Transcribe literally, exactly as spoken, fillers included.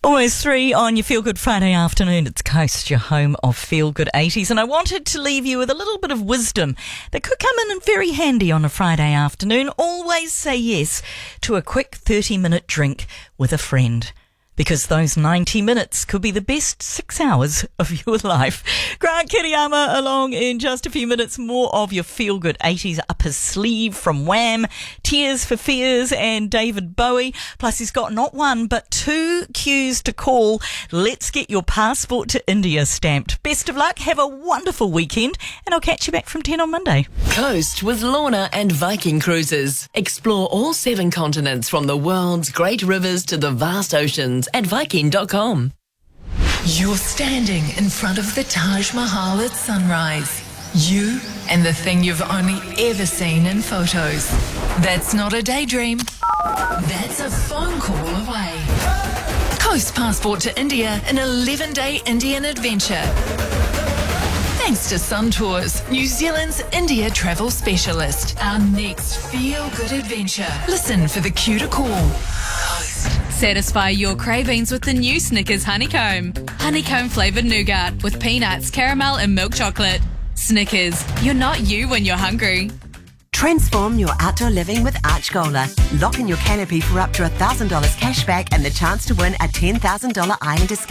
Almost three on your Feel Good Friday afternoon. It's Coast, your home of Feel Good eighties. And I wanted to leave you with a little bit of wisdom that could come in and very handy on a Friday afternoon. Always say yes to a quick thirty minute drink with a friend, because those ninety minutes could be the best six hours of your life. Grant Kiriyama along in just a few minutes. More of your Feel Good eighties up his sleeve from Wham, Tears for Fears and David Bowie. Plus he's got not one but two cues to call. Let's get your passport to India stamped. Best of luck. Have a wonderful weekend and I'll catch you back from ten on Monday. Coast with Lorna and Viking Cruises. Explore all seven continents from the world's great rivers to the vast oceans at Viking dot com. You're standing in front of the Taj Mahal at sunrise. You and the thing you've only ever seen in photos. That's not a daydream. That's a phone call away. Coast passport to India, an eleven day Indian adventure. Thanks to Sun Tours, New Zealand's India travel specialist. Our next feel-good adventure. Listen for the cue to call. Satisfy your cravings with the new Snickers Honeycomb. Honeycomb flavoured nougat with peanuts, caramel and milk chocolate. Snickers, you're not you when you're hungry. Transform your outdoor living with Archgola. Lock in your canopy for up to one thousand dollars cash back and the chance to win a ten thousand dollars Islander